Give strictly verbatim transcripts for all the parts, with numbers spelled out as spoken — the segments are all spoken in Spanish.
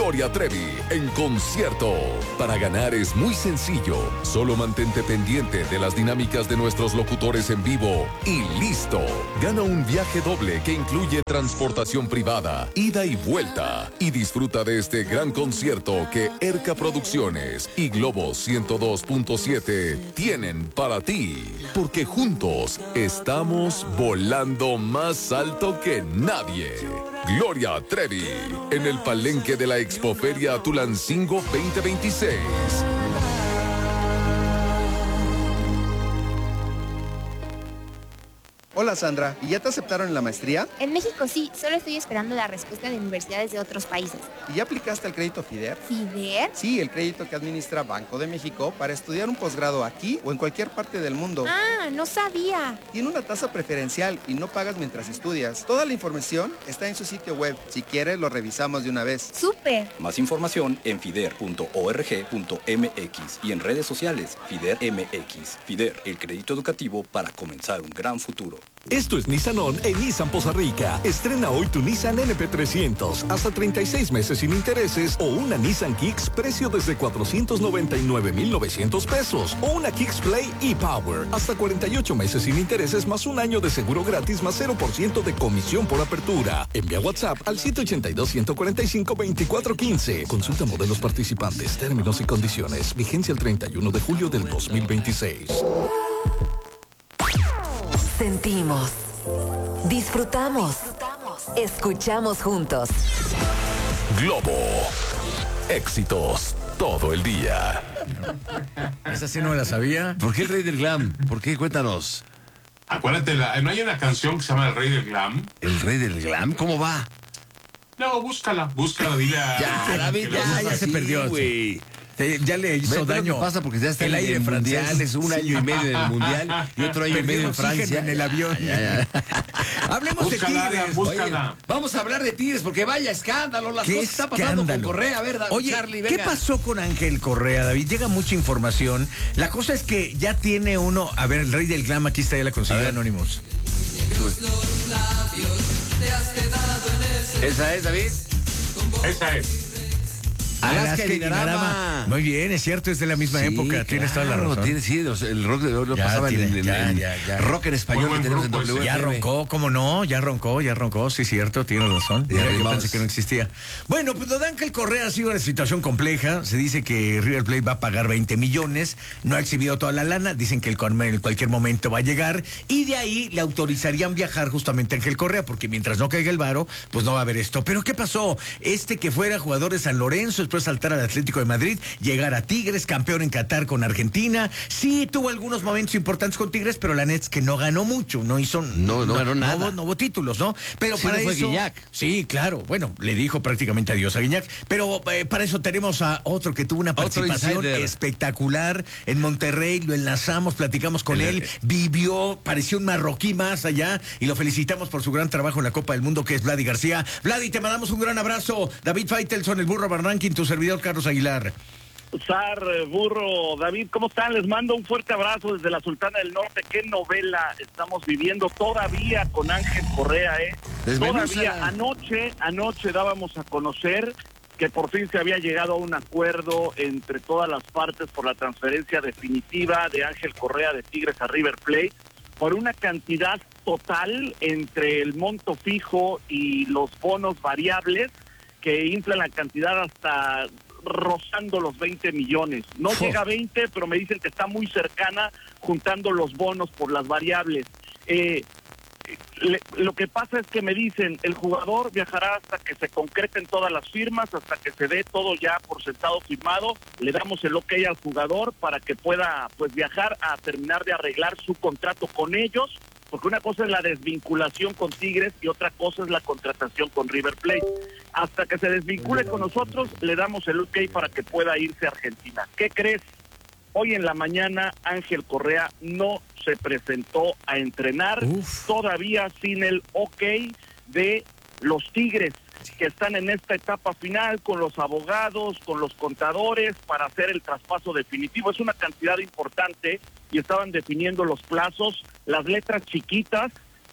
Gloria Trevi en concierto. Para ganar es muy sencillo. Solo mantente pendiente de las dinámicas de nuestros locutores en vivo y listo. Gana un viaje doble que incluye transportación privada, ida y vuelta. Y disfruta de este gran concierto que Erca Producciones y Globo ciento dos punto siete tienen para ti. Porque juntos estamos volando más alto que nadie. Gloria Trevi, en el palenque de la Expoferia Tulancingo veinte veintiséis. Hola Sandra, ¿y ya te aceptaron en la maestría? En México sí, solo estoy esperando la respuesta de universidades de otros países. ¿Y ya aplicaste al crédito FIDER? ¿FIDER? Sí, el crédito que administra Banco de México para estudiar un posgrado aquí o en cualquier parte del mundo. Ah, no sabía. Tiene una tasa preferencial y no pagas mientras estudias. Toda la información está en su sitio web. Si quieres, lo revisamos de una vez. ¡Súper! Más información en fider punto org punto mx y en redes sociales FIDER M X. FIDER, el crédito educativo para comenzar un gran futuro. Esto es Nissan On en Nissan Poza Rica. Estrena hoy tu Nissan N P trescientos, hasta treinta y seis meses sin intereses, o una Nissan Kicks, precio desde cuatrocientos noventa y nueve mil novecientos pesos, o una Kicks Play e-Power, hasta cuarenta y ocho meses sin intereses, más un año de seguro gratis, más cero por ciento de comisión por apertura. Envía WhatsApp al siete ocho dos, uno cuatro cinco, dos cuatro uno cinco. Consulta modelos participantes, términos y condiciones. Vigencia el treinta y uno de julio del dos mil veintiséis. Sentimos, disfrutamos, escuchamos juntos. Globo, éxitos todo el día. Esa sí no me la sabía. ¿Por qué el rey del glam? ¿Por qué? Cuéntanos. Acuérdate, la, ¿no hay una canción que se llama El Rey del Glam? ¿El rey del glam? ¿Cómo va? No, búscala, búscala, dile a... Ya, David, ya, ya se perdió, güey. Te- ya le hizo Ve, daño. ¿qué pasa? Porque ya está el en aire el francés. mundial, es un año y medio en el mundial y otro año y Perdió medio en oxígeno Francia. en el avión. Ya, ya. Hablemos Búscala, de Tigres. búscala. Oye, vamos a hablar de Tigres porque vaya escándalo, las ¿Qué cosas están pasando escándalo? con Correa. A ver, David, Oye, Charlie, ¿qué venga. pasó con Ángel Correa, David? Llega mucha información. La cosa es que ya tiene uno... A ver, el rey del glam, aquí está, ya la conseguí, Anónimos. ¿Esa es, David? Esa es. Alaska y Dinarama. Muy bien, es cierto, es de la misma Sí, época. Tienes toda la claro, razón. tiene, sí, los- el rock de lo Ya pasaba en, tiene, en- ya, en ya, ya. rock en español Muy buen que tenemos en grupo ese. W. Ya roncó, ¿cómo no? Ya roncó, ya roncó, sí, cierto, tienes razón. Y Mira, yo además- pensé que no existía. Bueno, pues lo de Ángel Correa ha sido una situación compleja. Se dice que River Plate va a pagar veinte millones, no ha exhibido toda la lana, dicen que el Corme en cualquier momento va a llegar, y de ahí le autorizarían viajar justamente a Ángel Correa, porque mientras no caiga el varo, pues no va a haber esto. Pero ¿qué pasó? Este que fuera jugador de San Lorenzo, después saltar al Atlético de Madrid, llegar a Tigres, campeón en Qatar con Argentina. Sí, tuvo algunos momentos importantes con Tigres, pero la neta es que no ganó mucho, no hizo... No, no ganó nada. No, hubo- no hubo títulos, ¿no? Pero Sí, para no fue eso... Guiñac. Sí, claro, bueno, le dijo prácticamente adiós a Guiñac, pero eh, para eso tenemos a otro que tuvo una Otro participación insider. espectacular en Monterrey, lo enlazamos, platicamos con El- él, vivió, pareció un marroquí más allá, y lo felicitamos por su gran trabajo en la Copa del Mundo, que es Vladi García. Vladi, te mandamos un gran abrazo. David Faitelson, el burro Barranquín, tu servidor Carlos Aguilar. Sar, Burro, David, ¿cómo están? Les mando un fuerte abrazo desde la Sultana del Norte. ¿Qué novela estamos viviendo todavía con Ángel Correa, eh? Desmenúzala. Todavía anoche, anoche dábamos a conocer que por fin se había llegado a un acuerdo entre todas las partes por la transferencia definitiva de Ángel Correa de Tigres a River Plate por una cantidad total entre el monto fijo y los bonos variables que inflan la cantidad hasta rozando los veinte millones. No Oh. llega a veinte, pero me dicen que está muy cercana juntando los bonos por las variables. Eh, le, lo que pasa es que me dicen, el jugador viajará hasta que se concreten todas las firmas, hasta que se dé todo ya por sentado firmado, le damos el ok al jugador para que pueda pues viajar a terminar de arreglar su contrato con ellos, porque una cosa es la desvinculación con Tigres y otra cosa es la contratación con River Plate. Hasta que se desvincule con nosotros, le damos el ok para que pueda irse a Argentina. ¿Qué crees? Hoy en la mañana Ángel Correa no se presentó a entrenar, Uf. todavía sin el ok de los Tigres, que están en esta etapa final con los abogados, con los contadores, para hacer el traspaso definitivo. Es una cantidad importante y estaban definiendo los plazos, las letras chiquitas,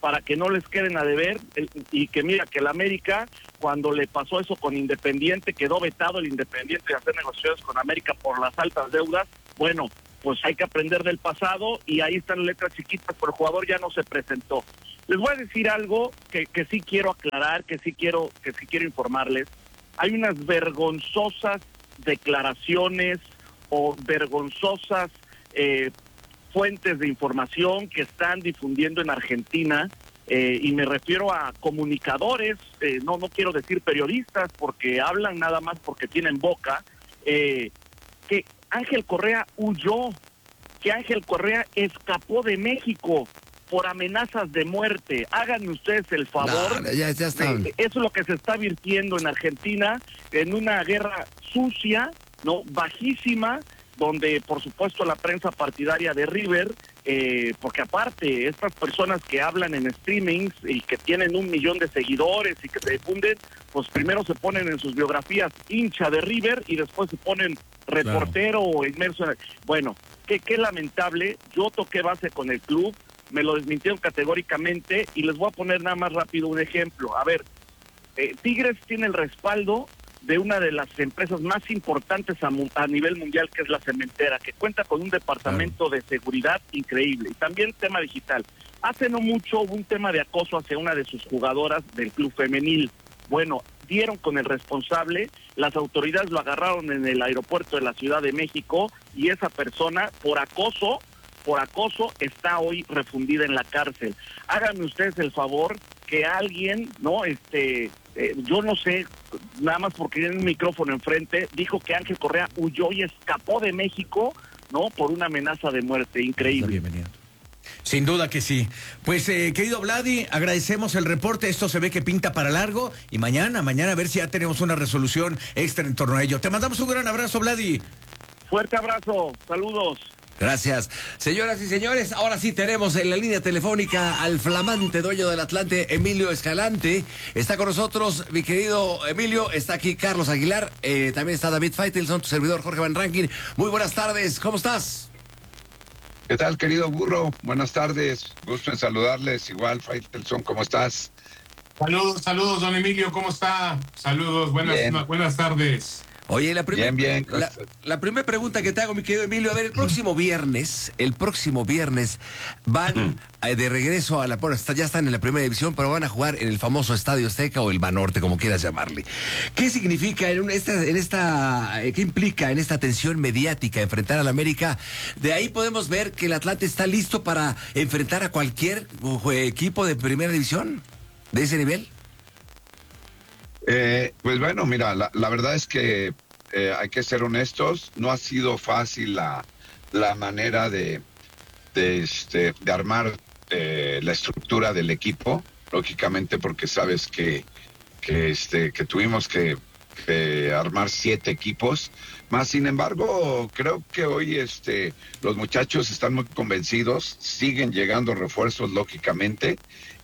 para que no les queden a deber, el, y que mira que el América, cuando le pasó eso con Independiente, quedó vetado el Independiente de hacer negociaciones con América por las altas deudas. Bueno, pues hay que aprender del pasado y ahí están las letras chiquitas, pero el jugador ya no se presentó. Les voy a decir algo que, que sí quiero aclarar, que sí quiero, que sí quiero informarles. Hay unas vergonzosas declaraciones o vergonzosas eh, fuentes de información que están difundiendo en Argentina, eh, y me refiero a comunicadores, eh, no, no quiero decir periodistas, porque hablan nada más porque tienen boca, eh, que Ángel Correa huyó, que Ángel Correa escapó de México por amenazas de muerte. Háganme ustedes el favor. No, ya, ya está. Eh, eso es lo que se está virtiendo en Argentina, en una guerra sucia, no, bajísima, donde por supuesto la prensa partidaria de River, eh, porque aparte estas personas que hablan en streamings y que tienen un millón de seguidores y que se difunden, pues primero se ponen en sus biografías hincha de River y después se ponen reportero o claro. inmerso en el... Bueno, qué, qué lamentable. Yo toqué base con el club, me lo desmintieron categóricamente y les voy a poner nada más rápido un ejemplo. A ver, eh, Tigres tiene el respaldo de una de las empresas más importantes a, a nivel mundial, que es la cementera, que cuenta con un departamento de seguridad increíble. Y también tema digital. Hace no mucho hubo un tema de acoso hacia una de sus jugadoras del club femenil. Bueno, dieron con el responsable, las autoridades lo agarraron en el aeropuerto de la Ciudad de México y esa persona, por acoso, por acoso, está hoy refundida en la cárcel. Háganme ustedes el favor que alguien, ¿no? Este, eh, yo no sé, nada más porque tiene un micrófono enfrente, dijo que Ángel Correa huyó y escapó de México, ¿no? Por una amenaza de muerte. Increíble. Bienvenido. Sin duda que sí. Pues, eh, querido Vladi, agradecemos el reporte. Esto se ve que pinta para largo. Y mañana, mañana a ver si ya tenemos una resolución extra en torno a ello. Te mandamos un gran abrazo, Vladi. Fuerte abrazo. Saludos. Gracias. Señoras y señores, ahora sí tenemos en la línea telefónica al flamante dueño del Atlante, Emilio Escalante. Está con nosotros, mi querido Emilio. Está aquí Carlos Aguilar. Eh, también está David Faitelson, tu servidor Jorge Van Rankin. Muy buenas tardes. ¿Cómo estás? ¿Qué tal, querido burro? Buenas tardes. Gusto en saludarles. Igual, Faitelson, ¿cómo estás? Saludos, saludos, don Emilio. ¿Cómo está? Saludos. Buenas, buenas tardes. Oye, la primera bien, bien, la, la primera pregunta que te hago, mi querido Emilio, a ver, el próximo viernes, el próximo viernes van uh-huh. de regreso a la, bueno, ya están en la primera división, pero van a jugar en el famoso Estadio Azteca o el Banorte, como quieras llamarle. ¿Qué significa en esta, en esta, qué implica en esta tensión mediática enfrentar al América? De ahí podemos ver que el Atlante está listo para enfrentar a cualquier equipo de primera división de ese nivel. Eh, pues bueno, mira, la, la verdad es que eh, hay que ser honestos, no ha sido fácil la, la manera de, de, este, de armar eh, la estructura del equipo, lógicamente porque sabes que, que, este, que tuvimos que, que armar siete equipos, más sin embargo creo que hoy este, los muchachos están muy convencidos, siguen llegando refuerzos lógicamente,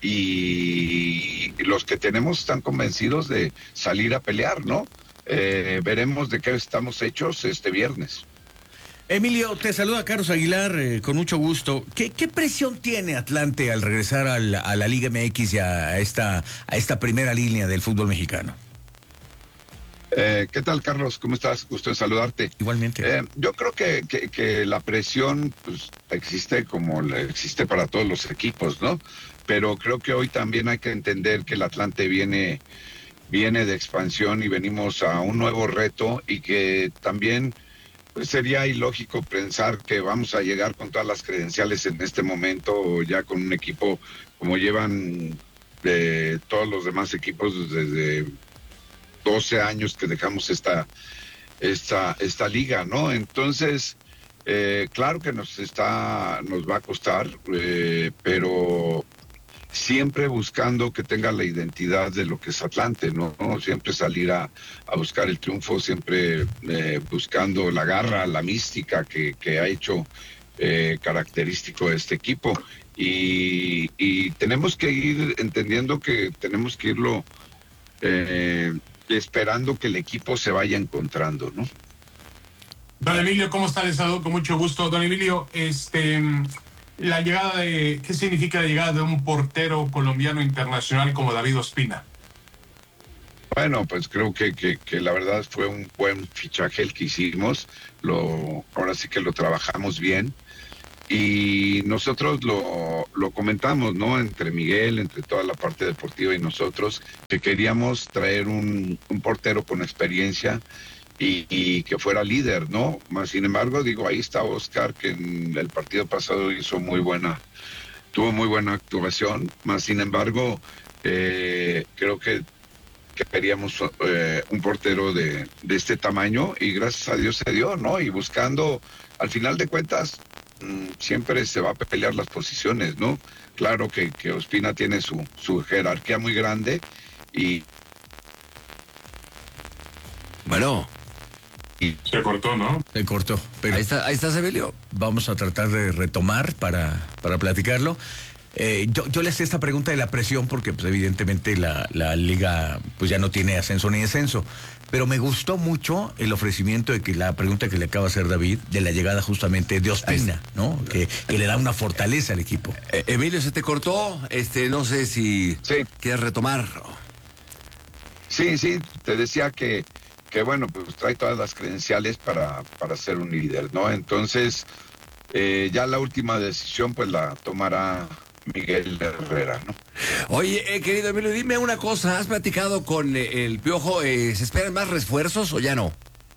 y los que tenemos están convencidos de salir a pelear, ¿no? Eh, veremos de qué estamos hechos este viernes. Emilio, te saluda Carlos Aguilar, eh, con mucho gusto. ¿Qué, qué presión tiene Atlante al regresar al, a la Liga M X y a esta, a esta primera línea del fútbol mexicano? Eh, ¿Qué tal, Carlos? ¿Cómo estás? Gusto en saludarte. Igualmente. Eh, yo creo que, que, que la presión pues, existe como existe para todos los equipos, ¿no? Pero creo que hoy también hay que entender que el Atlante viene, viene de expansión y venimos a un nuevo reto y que también pues, sería ilógico pensar que vamos a llegar con todas las credenciales en este momento o ya con un equipo como llevan eh, todos los demás equipos desde doce años que dejamos esta, esta, esta liga, ¿no? Entonces, eh, claro que nos está, nos va a costar, eh, pero siempre buscando que tenga la identidad de lo que es Atlante, ¿no? ¿No? Siempre salir a, a buscar el triunfo, siempre eh, buscando la garra, la mística que, que ha hecho eh, característico de este equipo. Y, y tenemos que ir entendiendo que tenemos que irlo eh, esperando que el equipo se vaya encontrando, ¿no? Don Emilio, ¿cómo está? Les saludo con mucho gusto. Don Emilio, este, la llegada de, ¿qué significa la llegada de un portero colombiano internacional como David Ospina? Bueno, pues creo que, que, que la verdad fue un buen fichaje el que hicimos. Lo, ahora sí que lo trabajamos bien. Y nosotros lo, lo comentamos, ¿no? Entre Miguel, entre toda la parte deportiva y nosotros, que queríamos traer un, un portero con experiencia y, y que fuera líder, ¿no? Más sin embargo, digo, ahí está Oscar, que en el partido pasado hizo muy buena, tuvo muy buena actuación. Más sin embargo, eh, creo que que queríamos eh, un portero de, de este tamaño y gracias a Dios se dio, ¿no? Y buscando, al final de cuentas, mmm, siempre se va a pelear las posiciones, ¿no? Claro que, que Ospina tiene su, su jerarquía muy grande y... Bueno... Y se cortó, ¿no? Se cortó. Pero ahí está, ahí está Sebelio. Vamos a tratar de retomar para, para platicarlo. Eh, yo, yo le hacía esta pregunta de la presión porque pues evidentemente la, la liga pues ya no tiene ascenso ni descenso, pero me gustó mucho el ofrecimiento de que la pregunta que le acaba de hacer David de la llegada justamente de Ospina, ¿no? Que, que le da una fortaleza al equipo. Eh, Emilio, se te cortó, este, no sé si sí. quieres retomar. Sí, sí, te decía que, que bueno, pues trae todas las credenciales para, para ser un líder, ¿no? Entonces, eh, ya la última decisión pues la tomará Miguel Herrera, ¿no? Oye, eh, querido Emilio, dime una cosa, ¿has platicado con eh, el Piojo? Eh, ¿Se esperan más refuerzos o ya no?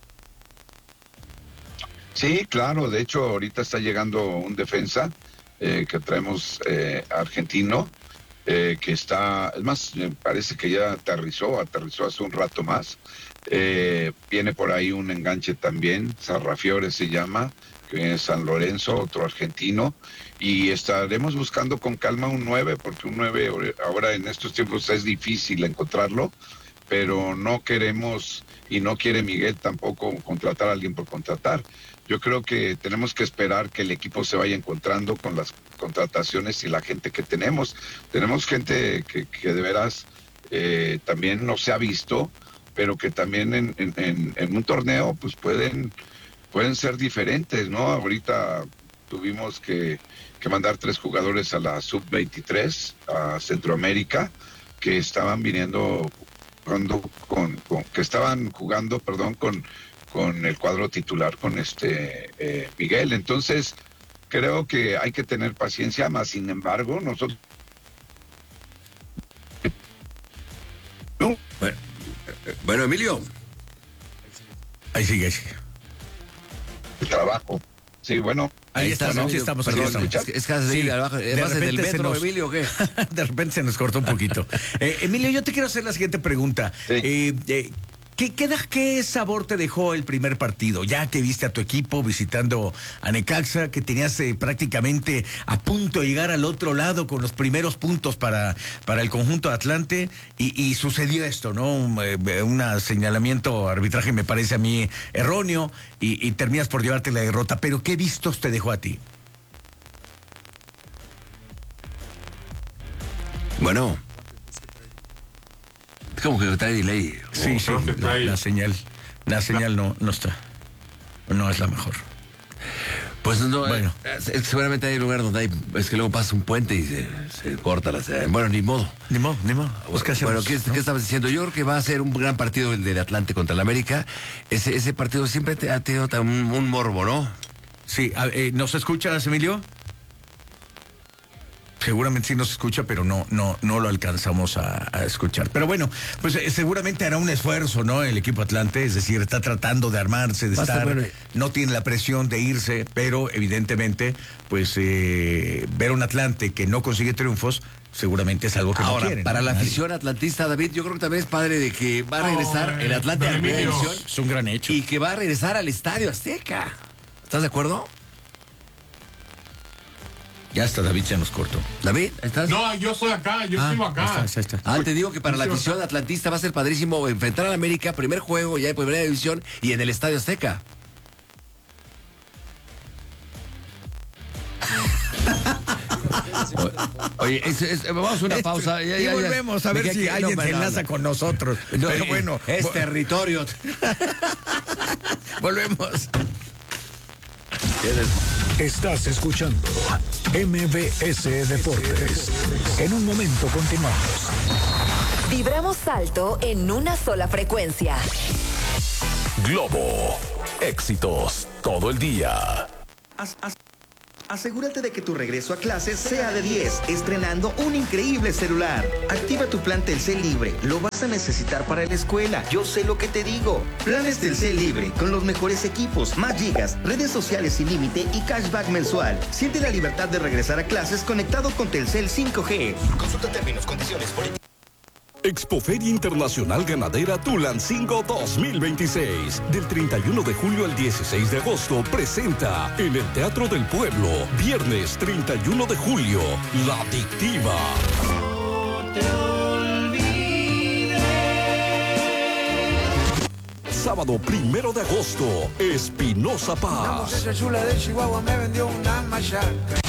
Sí, claro, de hecho ahorita está llegando un defensa eh, que traemos eh, argentino, eh, que está, es más, me parece que ya aterrizó, aterrizó hace un rato más. Eh, viene por ahí un enganche también, Sarrafiore se llama, que es San Lorenzo, otro argentino, y estaremos buscando con calma un nueve, porque un nueve ahora en estos tiempos es difícil encontrarlo, pero no queremos, y no quiere Miguel tampoco contratar a alguien por contratar. Yo creo que tenemos que esperar que el equipo se vaya encontrando con las contrataciones y la gente que tenemos. Tenemos gente que, que de veras eh, también no se ha visto, pero que también en, en, en un torneo pues pueden... pueden ser diferentes, ¿no? Ahorita tuvimos que, que mandar tres jugadores a la sub veintitrés, a Centroamérica, que estaban viniendo, jugando con, con, que estaban jugando, perdón, con, con el cuadro titular, con este eh, Miguel. Entonces, creo que hay que tener paciencia, más sin embargo, nosotros... No. Bueno, bueno, Emilio. Ahí sigue, ahí sigue. El trabajo. Sí, bueno. Ahí, ahí está, ¿no? Sí, estamos, Perdón, aquí estamos. Es, es casi sí, abajo. De ¿Vas en el metro, nos, Emilio, o qué? De repente se nos cortó un poquito. eh, Emilio, yo te quiero hacer la siguiente pregunta. Sí. Eh, eh, ¿qué, qué, ¿Qué sabor te dejó el primer partido? Ya que viste a tu equipo visitando a Necaxa, que tenías eh, prácticamente a punto de llegar al otro lado con los primeros puntos para, para el conjunto de Atlante, y, y sucedió esto, ¿no? Un, eh, un señalamiento, arbitraje me parece a mí erróneo, y, y terminas por llevarte la derrota. Pero ¿qué vistos te dejó a ti? Bueno, es como que trae delay. Sí, sí, la, la señal, la señal no, no está, no es la mejor. Pues no, bueno. eh, seguramente hay un lugar donde hay, es que luego pasa un puente y se, se corta la señal. Bueno, ni modo. Ni modo, ni modo. Pues, ¿qué hacemos, bueno, ¿qué, ¿no? ¿qué estabas diciendo? Yo creo que va a ser un gran partido el del Atlante contra el América. Ese, ese partido siempre te ha tenido un, un morbo, ¿no? Sí, eh, ¿nos escuchas, Emilio? Seguramente sí nos escucha, pero no, no, no lo alcanzamos a, a escuchar. Pero bueno, pues eh, seguramente hará un esfuerzo, ¿no? El equipo Atlante, es decir, está tratando de armarse, de Basta, estar, bueno. no tiene la presión de irse, pero evidentemente, pues eh, ver un Atlante que no consigue triunfos, seguramente es algo que Ahora, no quieren. Para ¿no? la Nadie. afición atlantista, David, yo creo que también es padre de que va a regresar oh, el Atlante a la primera división. Es un gran hecho. Y que va a regresar al Estadio Azteca. ¿Estás de acuerdo? Ya está, David se nos cortó. ¿David? ¿Estás? No, yo estoy acá, yo ah, sigo acá. Está, está. Ah, te digo que para la afición atlantista va a ser padrísimo enfrentar al América, primer juego ya de primera división y en el Estadio Azteca. Oye, es, es, vamos a una pausa. Ya, y ya, volvemos ya. a ver si alguien no, se enlaza no. con nosotros. No, Pero bueno. Es territorio. Volvemos. Estás escuchando M B S Deportes. En un momento continuamos. Vibramos alto en una sola frecuencia. Globo. Éxitos todo el día. As, as, asegúrate de que tu regreso a clases sea de diez, estrenando un increíble celular. Activa tu plan Telcel Libre. Lo vas a necesitar para la escuela. Yo sé lo que te digo. Planes Telcel Libre, con los mejores equipos, más gigas, redes sociales sin límite y cashback mensual. Siente la libertad de regresar a clases conectado con Telcel cinco G. Consulta términos, condiciones, políticas. Expoferia Internacional Ganadera Tulancingo dos mil veintiséis. Del treinta y uno de julio al dieciséis de agosto presenta en el Teatro del Pueblo. Viernes treinta y uno de julio, La Adictiva. No te olvides. Sábado primero de agosto, Espinosa Paz. Esa chula de Chihuahua me vendió una machaca.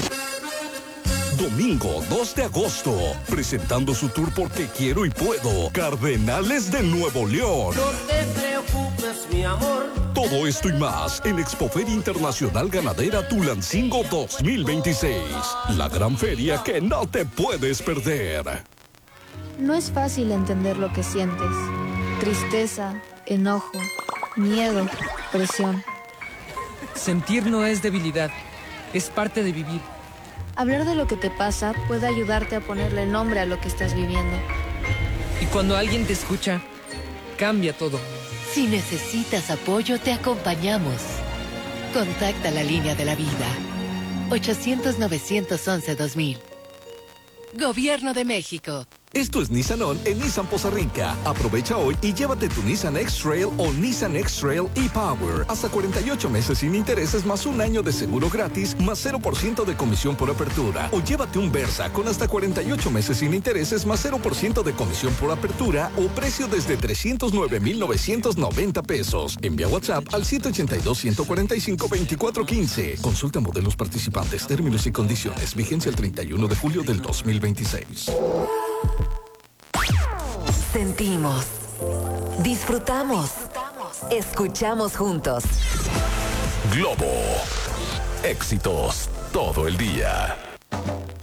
Domingo dos de agosto, presentando su tour Porque Quiero y Puedo, Cardenales de Nuevo León. No te preocupes, mi amor. Todo esto y más en Expoferia Internacional Ganadera Tulancingo dos mil veintiséis. La gran feria que no te puedes perder. No es fácil entender lo que sientes. Tristeza, enojo, miedo, presión. Sentir no es debilidad, es parte de vivir. Hablar de lo que te pasa puede ayudarte a ponerle nombre a lo que estás viviendo. Y cuando alguien te escucha, cambia todo. Si necesitas apoyo, te acompañamos. Contacta la línea de la vida. ochocientos, novecientos once, dos mil. Gobierno de México. Esto es Nissan On en Nissan Poza Rica. Aprovecha hoy y llévate tu Nissan X-Trail o Nissan X-Trail e-Power. Hasta cuarenta y ocho meses sin intereses más un año de seguro gratis más cero por ciento de comisión por apertura. O llévate un Versa con hasta cuarenta y ocho meses sin intereses más cero por ciento de comisión por apertura o precio desde trescientos nueve mil novecientos noventa pesos. Envía WhatsApp al siete ocho dos, uno cuatro cinco, dos cuatro uno cinco. Consulta modelos participantes, términos y condiciones. Vigencia el treinta y uno de julio del dos mil veintiséis. Sentimos, disfrutamos, escuchamos juntos. Globo. Éxitos todo el día.